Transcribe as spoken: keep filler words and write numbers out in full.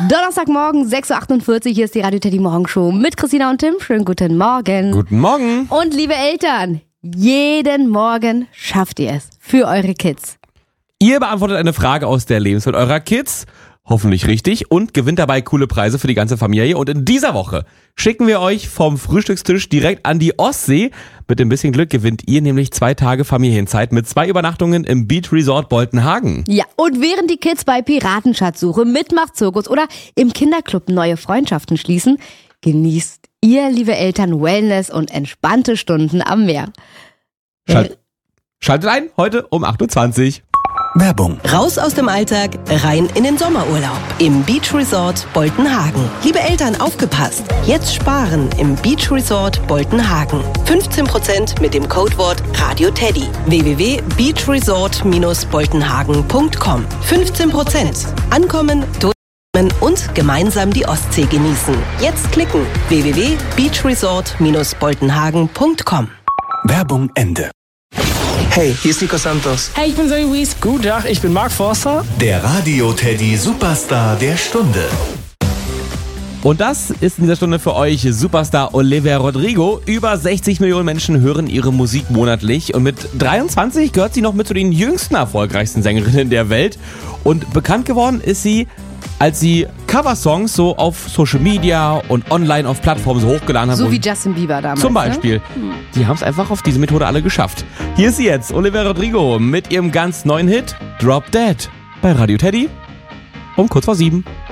Donnerstagmorgen, sechs Uhr achtundvierzig, hier ist die Radio Teddy Morgenshow mit Christina und Tim. Schönen guten Morgen. Guten Morgen. Und liebe Eltern, jeden Morgen schafft ihr es für eure Kids. Ihr beantwortet eine Frage aus der Lebenswelt eurer Kids, hoffentlich richtig, und gewinnt dabei coole Preise für die ganze Familie. Und in dieser Woche schicken wir euch vom Frühstückstisch direkt an die Ostsee. Mit ein bisschen Glück gewinnt ihr nämlich zwei Tage Familienzeit mit zwei Übernachtungen im Beach Resort Boltenhagen. Ja, und während die Kids bei Piratenschatzsuche, Mitmachzirkus oder im Kinderclub neue Freundschaften schließen, genießt ihr, liebe Eltern, Wellness und entspannte Stunden am Meer. Schalt, schaltet ein, heute um acht Uhr zwanzig. Werbung. Raus aus dem Alltag, rein in den Sommerurlaub im Beach Resort Boltenhagen. Liebe Eltern, aufgepasst! Jetzt sparen im Beach Resort Boltenhagen. fünfzehn Prozent mit dem Codewort Radio Teddy. w w w punkt beach resort dash boltenhagen punkt com. fünfzehn Prozent. Ankommen, durchatmen und gemeinsam die Ostsee genießen. Jetzt klicken. w w w punkt beach resort dash boltenhagen punkt com. Werbung Ende. Hey, hier ist Nico Santos. Hey, ich bin Zoe Wees. Guten Tag, ich bin Mark Forster. Der Radio Teddy Superstar der Stunde. Und das ist in dieser Stunde für euch Superstar Olivia Rodrigo. Über sechzig Millionen Menschen hören ihre Musik monatlich. Und mit dreiundzwanzig gehört sie noch mit zu den jüngsten erfolgreichsten Sängerinnen der Welt. Und bekannt geworden ist sie, als sie Coversongs so auf Social Media und online auf Plattformen so hochgeladen hat. So wie Justin Bieber damals. Zum Beispiel. Ne? Die haben es einfach auf diese Methode alle geschafft. Hier ist sie jetzt, Olivia Rodrigo, mit ihrem ganz neuen Hit Drop Dead bei Radio Teddy um kurz vor sieben.